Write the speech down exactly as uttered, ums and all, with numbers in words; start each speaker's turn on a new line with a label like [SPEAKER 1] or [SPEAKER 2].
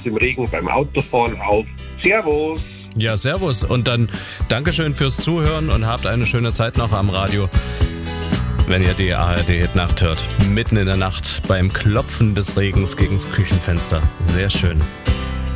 [SPEAKER 1] jetzt im Regen beim Autofahren auf. Servus!
[SPEAKER 2] Ja, servus und dann Dankeschön fürs Zuhören und habt eine schöne Zeit noch am Radio, wenn ihr die A R D-Hit-Nacht hört. Mitten in der Nacht beim Klopfen des Regens gegens Küchenfenster. Sehr schön.